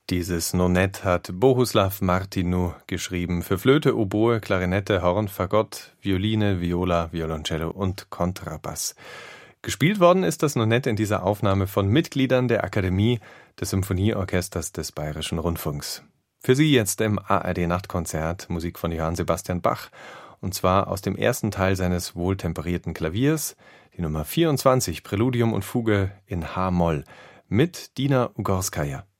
Dieses Nonett hat Bohuslav Martinu geschrieben für Flöte, Oboe, Klarinette, Horn, Fagott, Violine, Viola, Violoncello und Kontrabass. Gespielt worden ist das Nonett in dieser Aufnahme von Mitgliedern der Akademie des Symphonieorchesters des Bayerischen Rundfunks. Für Sie jetzt im ARD-Nachtkonzert Musik von Johann Sebastian Bach, und zwar aus dem ersten Teil seines wohltemperierten Klaviers, die Nummer 24, Präludium und Fuge in H-Moll, mit Dina Ugorskaja.